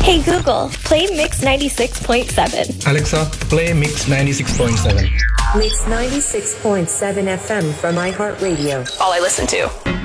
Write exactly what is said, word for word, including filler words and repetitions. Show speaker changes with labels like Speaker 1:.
Speaker 1: Hey Google, play Mix ninety-six point seven.
Speaker 2: Alexa, play Mix ninety-six point seven.
Speaker 3: Mix ninety-six point seven F M from iHeartRadio.
Speaker 4: All I listen to.